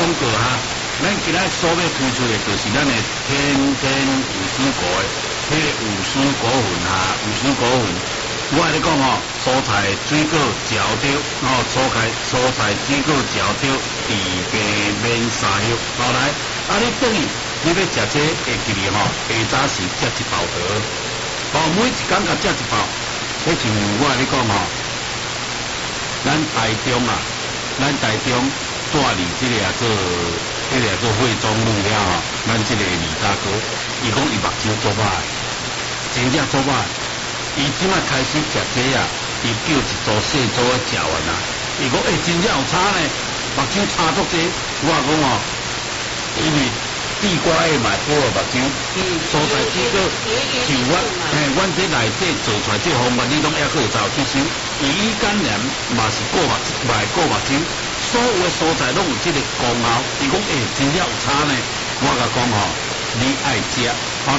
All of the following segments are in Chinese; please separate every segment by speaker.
Speaker 1: 告哈，咱今仔所要推出的就是咱的天天有蔬果的，迄个有蔬果粉哈，有蔬果粉。我跟你讲吼，蔬菜水果嚼着，蔬菜水果嚼着，地平免沙药。后来，你等于你要食这会记哩吼，下早时食一包得，每一工甲食一包。迄像我跟你讲吼，咱台中住伫这个做惠中路了吼，咱这个李大哥，伊讲伊目睭做歹，真正做歹。伊即摆开始食这啊，伊叫一组细组的食完啦。伊讲真正有差呢，目睭差足济。我讲哦，因为地瓜会买好的目睭，蔬菜水果像阮这内底做出来这方法，你拢还可以走吸收。伊感染嘛是顾目睭，所有的蔬菜拢有这个功效。伊讲真正有差呢。我甲讲吼，你爱食，后来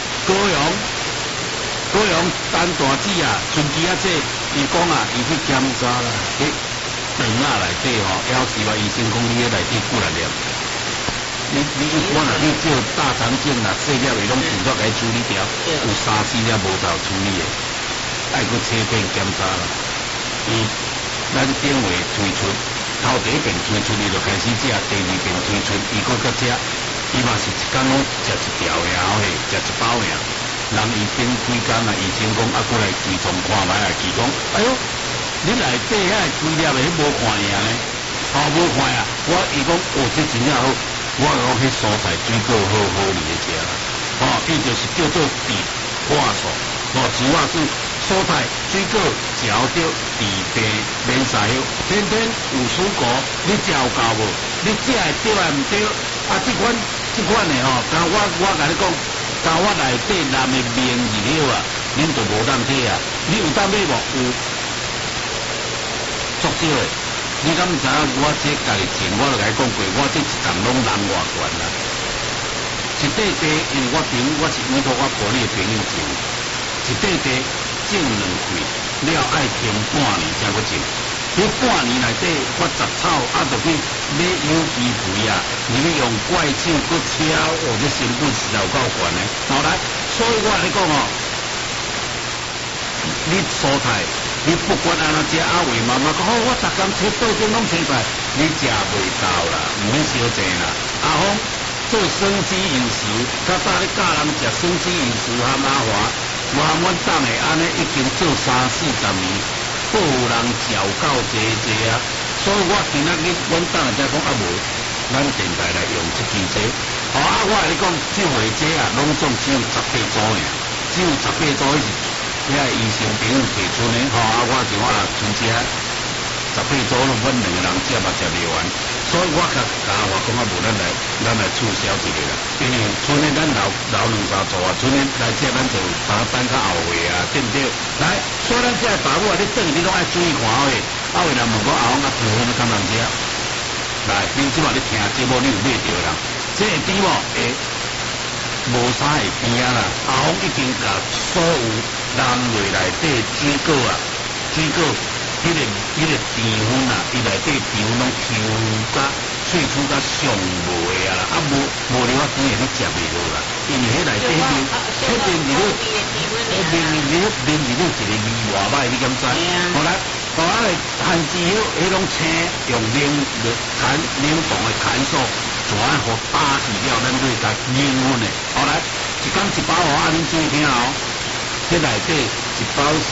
Speaker 1: 高阳单大子啊，春季啊这，伊讲啊，伊去检查啦，去肠仔内底吼，要是话医生讲你迄内底几来粒。你一般啊，你照大肠镜啦，细粒伊拢尽早该处理掉，有3-4粒无够处理的，爱去切片检查啦。咱顶回推出，头第一遍推出，伊就开始食，第二遍推出，伊搁较食，伊嘛是一工拢食一条尔后嘿，食一包尔。人伊顶几工啊，医生讲过来追踪看卖啊，伊讲，哎呦，你内底遐几粒的无看尔呢？无看啊！伊讲，这真正好。我讲迄蔬菜水果好嚟的食啦。伊就是叫做地化素。主要是蔬菜水果嚼着地平免沙药，天天有蔬果，你食有够无？你食会对还唔对？这款的吼，甲我甲你讲。甲我内底南的名字了啊，恁就无当摕啊！你有当买无？有，足少的。你敢毋知影？我这家己种，我就甲你讲过，我这一丛拢人外悬啦。一块地，因为我是委托我婆你的朋友种，一块地种2块，了爱停半年才搁种。迄半年内底，我杂草就去买有机肥啊，你去用怪手搁车，这成本实在有够悬的。后来，所以我跟你讲哦，你蔬菜，你不管安怎食，为妈妈讲，我逐工切豆丁拢切出来，你食袂到啦，唔免小济啦。阿峰做生机饮食，较早你教人食生机饮食和阿华，我阮当的安尼已经做30-40年。好人照到济啊，所以我今仔日阮当下才讲无，咱电台来用这支这。我跟你讲，这回这啊，拢总只有18组尔，只有18组，迄是医生朋友提出的。我就春节18组拢阮2个人食嘛食袂完，所以我甲我讲无咱来促销一个啦。因为春天咱老2-3组啊，春天来这咱就把它等到后回啊，对不对？来，所以咱这爸母啊，你等你拢爱注意看好诶。若问我阿公皮肤敢人食？来，恁即马你听节目，你有买着啦？这会甜无？无啥会甜啊啦。阿公已经甲所有南瑞内底水果啊，迄个甜分啊，伊内底甜分拢抽甲萃取甲上袂啊啦，无你我煮会你食袂落啦，因为迄内底迄面一个味偌歹，你敢知？后来番薯迄种青用冷冻的菌素，全互打去了，咱对甲凝分的。后来一工一包恁注意听哦，迄内底一包是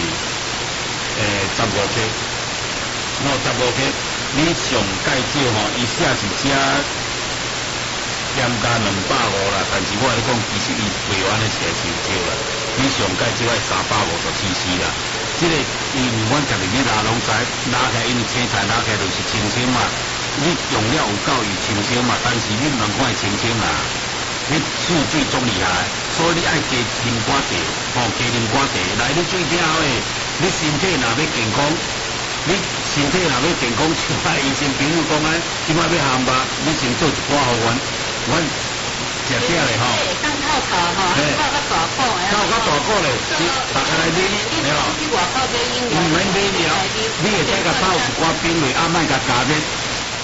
Speaker 1: 15克，15克，你上介少伊写是写严加250啦，但是我跟你讲，其实伊卖完的是少啦，你上介少爱350cc啦。这个因为阮家己你拉拢知，拉起来因为青菜拉起来就是清清嘛，你用了有够伊清清嘛，但是你唔能看伊清清啦，你数据总厉害，所以你爱加啉寡茶，加啉寡茶。来，你最听好诶，你身体若要健康，你身体若要健康，像我医生朋友讲诶，即摆要项目，你先做一寡互阮食食咧吼。当套茶吼，泡较大块诶。泡较大块咧，大家来啉，对吼。去外口买饮料。唔免买了，你会使甲泡一寡冰落，莫甲加热。一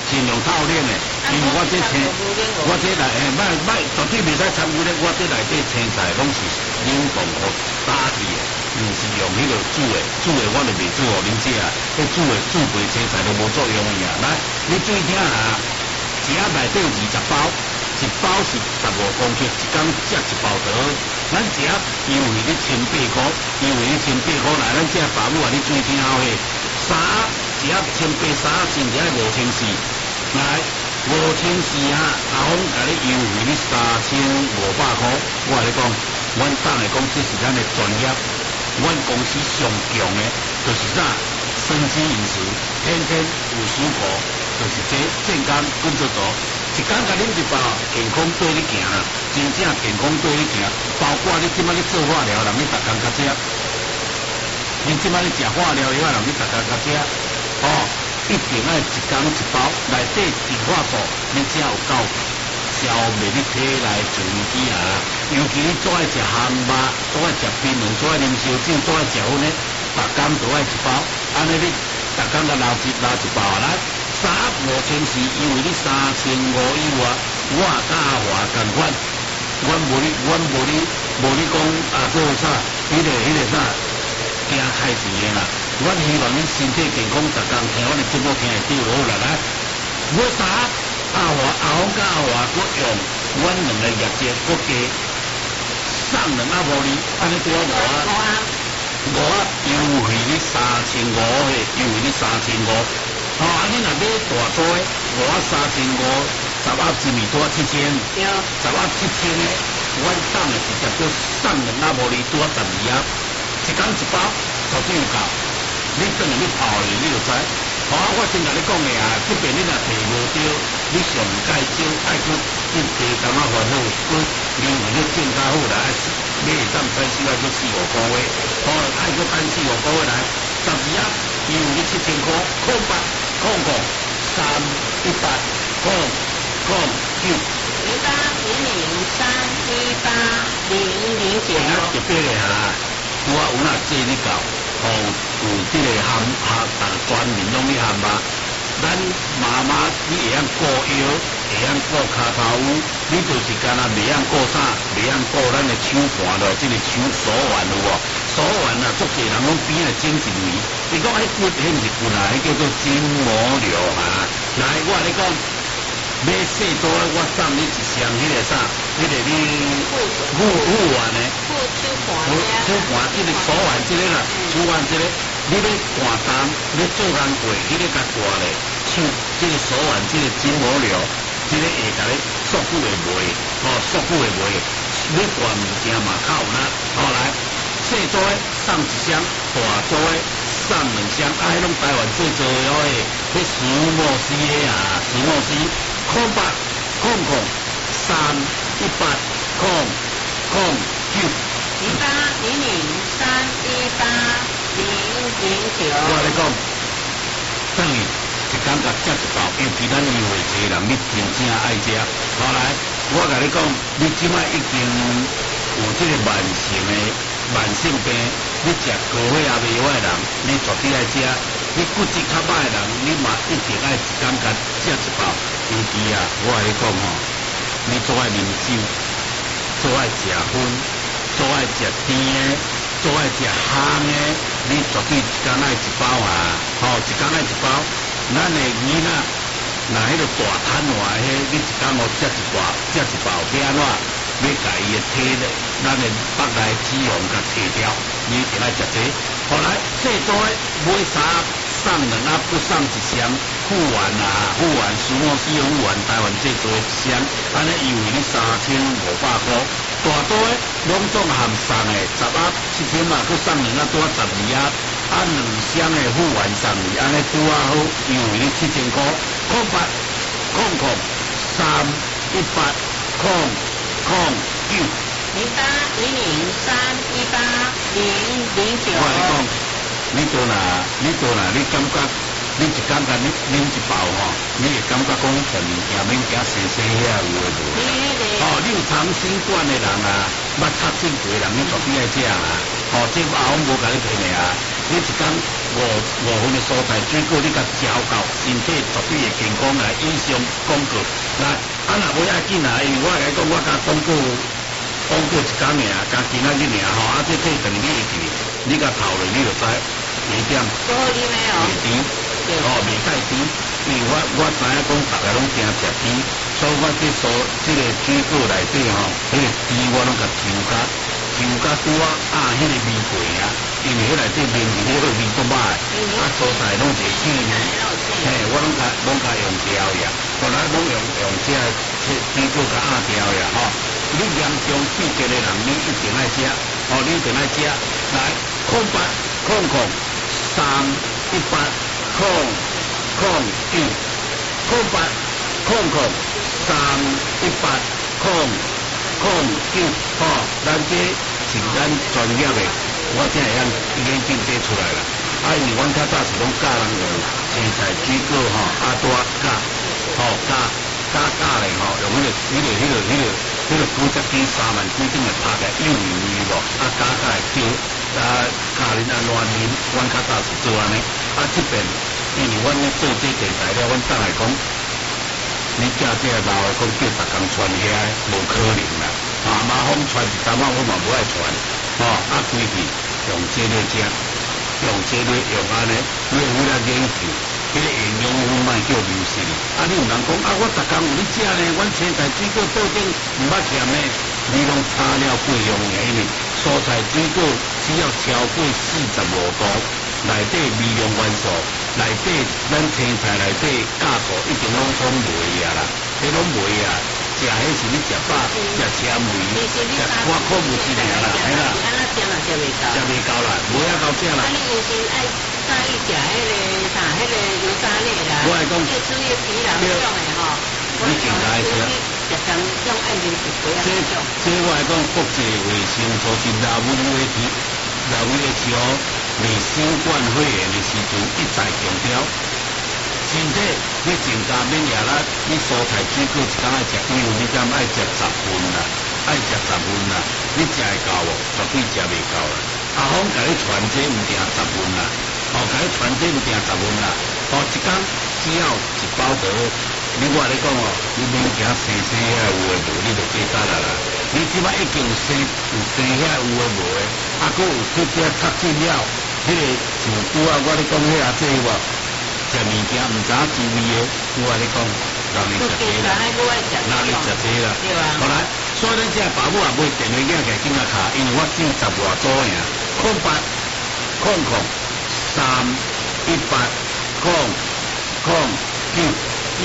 Speaker 1: 尽量透练的，因为我这青，我这来绝对袂使参与咧，我这内底青菜拢是冷冻和打去的，毋是用迄个煮的我就袂煮互恁食啊，迄煮肥青菜都无作用去啊。来，你注意听啊，一盒内底有20包，一包是15公克，一工食一包就好。咱一盒优惠你1800块，优惠你1800块来，咱这爸母啊，你注意听好诶，三一盒1800，三甚至爱5400，来5400啊，阿峰甲你优惠你3500块，我甲你讲，阮等下讲这是咱的专业，阮公司上强的，就是啥生机饮食，天天有蔬果，就是这健康工作做。一工甲啉一包，健康对你行啦，真正健康对你行。包括你即摆咧做化疗，人你逐工甲食；你即摆咧食化疗药，人你逐工甲食。哦，一定爱一工一包，内底植化素，你才有够消灭你体内自由基啊。尤其你最爱食汉肉，最爱食槟榔，最爱啉烧酒，最爱食薰的，逐工都爱一包。安尼你逐工甲捞一包啊来。3盒5400，因为你3500以外，我甲阿华共款，阮无你讲啊，个啥，迄个啥，惊开钱的啦。阮希望你身体健康，逐工听阮的节目听会到落来。我3盒阿峰甲阿华佫用阮2个业绩佫加送2盒无你，安尼对我5优惠你3500嘿，优惠你3500。哦，你若买大组的，5盒3500，10盒一米多7000，10盒7000的，阮等的直接佫送2盒无哩，拄啊12盒，一工一包，绝对有够。你等下你泡下你就知。哦，我先甲你讲的啊，即便你若摕无着，你上介少爱佫你加感觉烦恼，佫因为你种较好来，买会当再需要佫4-5个月，哦，爱佫等4-5个月来，12盒优惠你7000块，空白。0031809。
Speaker 2: 0800318009。
Speaker 1: 特别的哈，拄啊有哪借你搞，哦，有这个全面拢去含吧。咱妈妈你会晓顾腰，会晓顾骹头乌，你就是干那袂晓顾啥，袂晓顾咱的手盘咯，这个手腕有无？手腕啊，足侪人拢边仔整一位，伊讲迄骨，迄毋是骨啊，迄叫做筋膜瘤啊。来，我甲你讲，买细多的，我送你一箱迄个啥，迄个你护腕的，手盘这个手腕这个啦，手腕这个，你要换单，要做工过，你要甲挂咧，手这个手腕这个筋膜瘤，这个会甲你缩骨会袂，哦，缩骨会袂，你换物件嘛较有啦，好来。细组的送1箱，大组的送2箱，啊，迄拢台湾最做的哦，迄石墨烯的啊，石墨烯
Speaker 2: 0800318009。
Speaker 1: 我跟你讲，等于一工甲食一包，尤其咱优惠济人，你真正爱食。后来我甲你讲，你即摆已经有这个慢性病，你食高血压药的人，你绝对爱食；你骨质较歹的人，你嘛一定爱一工甲食一包。尤其啊，我甲你讲吼，你最爱啉酒，最爱食薰，最爱食甜的，最爱食香的，你绝对一工爱一包啊！吼，一工爱一包。咱的囡仔，若迄个大摊话迄，你一工哦食一包，要安怎？要甲伊的体咧，咱的腹内脂肪甲提掉，你一定爱食这。后来细组的买3盒送2盒，不送1箱护腕啊，护腕石墨烯的护腕，台湾制作的1箱，安尼优惠你3500块。大组的拢总含送的10盒7000嘛，佮送2盒拄啊12盒，按2箱的护腕送你，安尼拄啊好，优惠你7000块。
Speaker 2: 0800318009。
Speaker 1: 我跟你讲，你多哪，你感觉你一工甲你啉一包吼，你会感觉讲食物件免惊生遐有诶无？哦，你有长新冠的人啊，捌插针过的人，你绝对爱食啊。哦，这后我无甲你骗的啊，你一工分的蔬菜水果，你甲嚼到身体绝对会健康来。以上广告来，若无要紧啦，因为我来讲，我甲广告一工尔，甲今仔日尔吼，这过2日去，你甲头落，你就知几点。
Speaker 2: 多好啉的哦。
Speaker 1: 袂甜，袂太甜，因为我知影讲大家拢惊食甜，所以我这个水果内底吼，迄个甜我拢甲抽甲拄啊，迄个味过啊，因为迄内底面是迄个味足歹，蔬菜拢是甜的，我拢甲用掉呀，后来拢用这水果甲掉呀，吼。你严重肺结的人，你一定爱食，你一定爱食。来，08003800380039，咱这是咱专业的，我才会用眼镜这出来啦。因为阮较早是拢教人用青菜水果多教，教咧用迄个90几3万几顶来拍起幼儿园无，教会叫教恁安怎啉，阮较早是做安尼。这边因为阮咧做这电材料，阮当来讲，你教这老的讲叫逐工传遐，无可能啦。马蜂传一阵仔，我嘛无爱传。规气用这个食，用这个用安尼，你有了研究。迄个营养分卖叫流失哩，你有人讲我逐工有咧食呢，阮青菜水果倒顶毋捌咸呢，你拢差了过用的，因为蔬菜水果只要超过45度，内底微量元素，内底咱青菜内底酵素一定拢袂啊啦，迄拢袂啊，食迄是你食饱，食纤维，食我可不是尔啦，嘿啦，食袂够啦，无遐够食啦。早起食迄个迄个油炸类啦，我来讲，越吃越疲劳那种的吼。你尽量食，食上用爱啉一杯啊。这我来讲，国际卫生组织WHO未新冠肺炎的时阵一再强调，身体你增加免疫力，你蔬菜水果一天爱食几份？你敢爱食10份啦？爱食10份啦？你食会够无？绝对食袂够啦。阿峰甲你传这毋定10份啦。甲你传这毋定10份啦，一工只要1包就好。你我咧讲你免惊生遐有诶无，你就记得啦。你即摆已经有生遐有诶无诶，佫有去遮读资料，迄个自古我咧讲遐这有无？食物件毋知滋味诶，我咧讲，人哋食这啦，人哋食这啦。好来，所以咱这爸母也买电话囝起紧甲卡，因为我只有10外组尔，0800 3180009。
Speaker 2: 0800318009。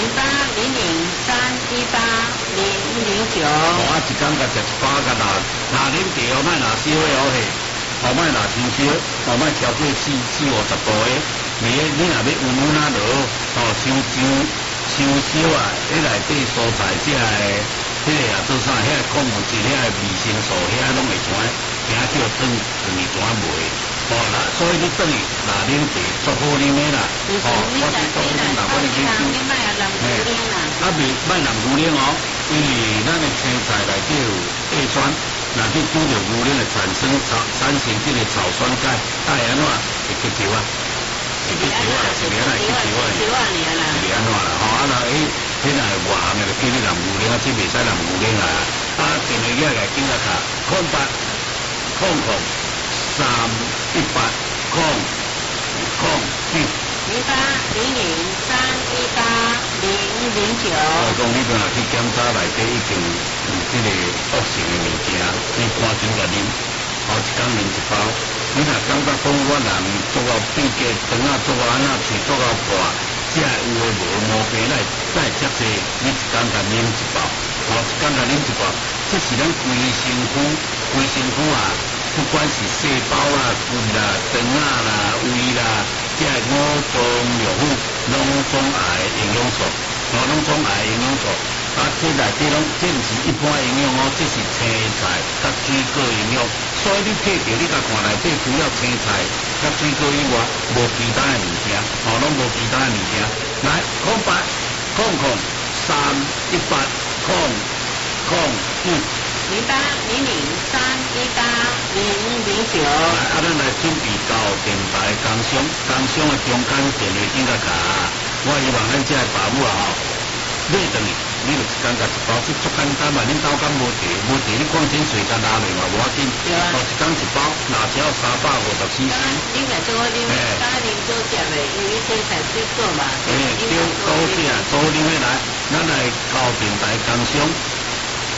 Speaker 1: 我一工甲食1包甲拿啉茶莫拿烧的好势，莫拿伤烧，莫超过40-50度的。你若要温温落，伤烧啊！迄内底蔬菜这个，迄个做啥？遐矿物质、遐维生素，遐拢会全惊叫转全卖。所以你等于拿啉茶足好啉的啦。我是讲你若我你去酒，莫南牛奶因为咱的青菜内底有叶酸，若去拄着牛奶会产生这个草酸钙，会安怎会结石啊？会结石啊？是安怎会结石啊？是安怎啦？若迄若外行的就叫你南牛奶，这袂使南牛奶啦。电话仔来紧甲卡
Speaker 2: 0800318009。
Speaker 1: 我讲你若去检查内底已经有这个恶性的物件，你赶紧甲啉，一工啉1包。你若感觉讲我人做到变价，肠仔做到安怎，喙做到破，这有诶无毛病，咱会遮济，你一工甲啉1包，一工甲啉1包，这是咱规身躯啊，不管是细胞啦、骨啦、肠仔啦、胃啦，这5脏六腑拢总爱营养素，拢总爱营养素。这内底拢这毋是一般营养这是青菜甲水果营养。所以你摕着你甲看内底除了青菜甲水果以外，无其他的物件，拢无其他的物件。来，0800318009。
Speaker 2: 0800318009。
Speaker 1: 来，咱来准备到电台工商的中间电话应该卡。我希望咱这个爸母啊，买回去，你就一工甲一包，这足简单嘛。恁兜敢无地，你看真随甲拿落嘛，无要紧。
Speaker 2: 对啊。
Speaker 1: 一工一包，哪只要350cc。
Speaker 2: 你若做啉，家啉做食的，因为生产水果嘛。
Speaker 1: 对，多谢，多啉的来，咱来到电台工商。